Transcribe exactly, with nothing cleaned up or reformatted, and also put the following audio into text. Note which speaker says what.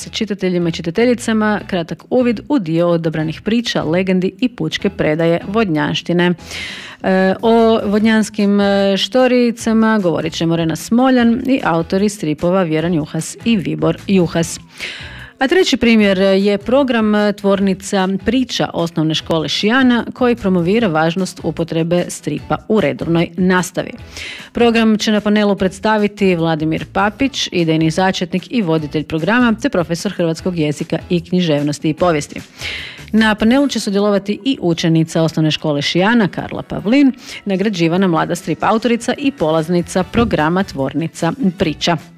Speaker 1: se čitateljima i čitateljicama kratak uvid u dio odabranih priča, legendi i pučke predaje vodnjanštine. O vodnjanskim štoricama govorit će Morena Smoljan i autori stripova Vjeran Juhas i Vibor Juhas. A treći primjer je program Tvornica priča osnovne škole Šijana koji promovira važnost upotrebe stripa u redovnoj nastavi. Program će na panelu predstaviti Vladimir Papić, idejni začetnik i voditelj programa, te profesor hrvatskog jezika i književnosti i povijesti. Na panelu će sudjelovati i učenica osnovne škole Šijana Karla Pavlin, nagrađivana mlada strip autorica i polaznica programa Tvornica priča.